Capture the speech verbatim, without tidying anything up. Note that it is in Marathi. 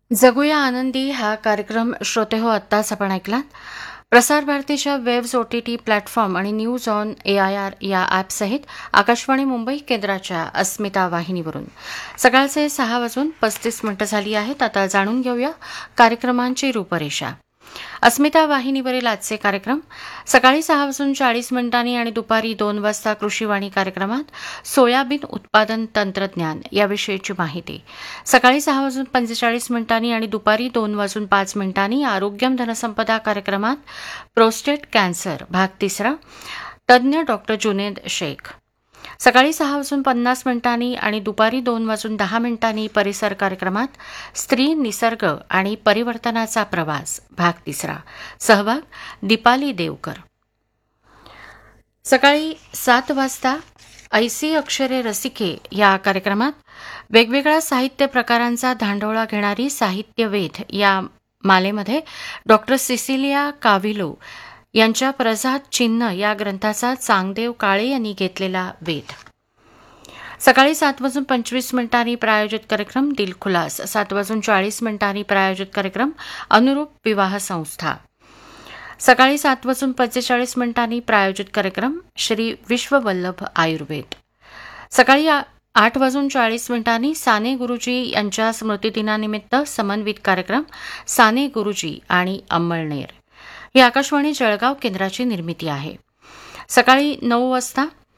जगूया आनंदी हा कार्यक्रम श्रोते हो आत्ताच आपण ऐकलात. प्रसार भारतीच्या waves O T T platform आणि news on A I R या ॲपसहित आकाशवाणी मुंबई केंद्राच्या अस्मिता वाहिनीवरून सकाळचे सहा वाजून पस्तीस मिनिटं झाली आहेत. आता जाणून घेऊया कार्यक्रमांची रूपरेषा. अस्मिता वाहिनीवरील आजचे कार्यक्रम सकाळी सहा वाजून चाळीस मिनिटांनी आणि दुपारी दोन वाजता कृषीवाणी कार्यक्रमात सोयाबीन उत्पादन तंत्रज्ञान याविषयीची माहिती. सकाळी सहा वाजून पंचेचाळीस मिनिटांनी आणि दुपारी दोन वाजून पाच मिनिटांनी आरोग्यम धनसंपदा कार्यक्रमात प्रोस्टेट कॅन्सर भाग तिसरा तज्ज्ञ डॉक्टर जुनेद शेख. सकाळी सहा वाजून पन्नास मिनिटांनी आणि दुपारी दोन वाजून दहा मिनिटांनी परिसर कार्यक्रमात स्त्री निसर्ग आणि परिवर्तनाचा प्रवास भाग तिसरा सहभाग दीपाली देवकर. सकाळी सात वाजता ऐसी अक्षरे रसिके या कार्यक्रमात वेगवेगळ्या साहित्य प्रकारांचा धांडोळा घेणारी साहित्यवेध या मालेमध्ये डॉक्टर सिसिलिया काविलो यांच्या प्रजात चिन्ह या ग्रंथाचा चांगदेव काळे यांनी घेतलेला वेध. सकाळी सात वाजून पंचवीस मिनिटांनी प्रायोजित कार्यक्रम दिलखुलास. सात वाजून चाळीस मिनिटांनी प्रायोजित कार्यक्रम अनुरूप विवाह संस्था. सकाळी सात वाजून पंचेचाळीस मिनिटांनी प्रायोजित कार्यक्रम श्री विश्ववल्लभ आयुर्वेद. सकाळी आठ वाजून चाळीस मिनिटांनी साने गुरुजी यांच्या स्मृतिदिनानिमित्त समन्वित कार्यक्रम साने गुरुजी आणि अंमळनेर ही आकाशवाणी जळगाव केंद्राची निर्मिती आहे. सकाळी नऊ वाजता